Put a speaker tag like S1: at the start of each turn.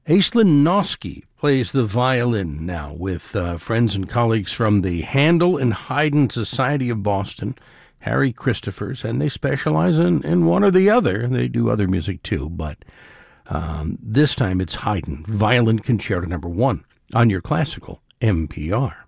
S1: Aislinn Noski plays the violin now with friends and colleagues from the Handel and Haydn Society of Boston, Harry Christophers, and they specialize in one or the other. They do other music too, but this time it's Haydn, Violin Concerto No. 1 on your classical NPR.